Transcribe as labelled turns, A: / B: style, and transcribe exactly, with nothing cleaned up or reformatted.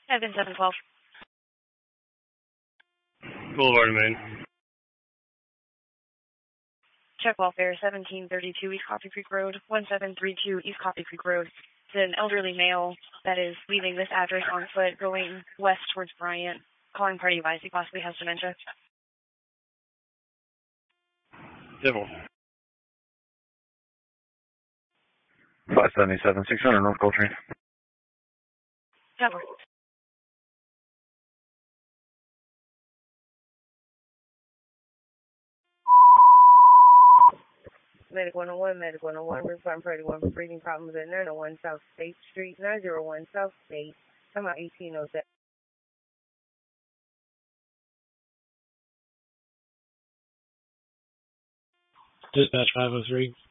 A: Evan seven twelve.
B: Boulevard, Maine.
A: Check welfare seventeen thirty-two East Coffee Creek Road, one seven three two East Coffee Creek Road. It's an elderly male that is leaving this address on foot, going west towards Bryant, calling party advice. He possibly has dementia.
B: Civil.
C: five seventy-seven, six hundred North Coltrane.
A: Cover.
D: Medic one oh one, Medic one oh one, report party one for breathing problems at nine oh one South State Street, nine oh one South State, come out eighteen oh seven.
E: Dispatch five oh three.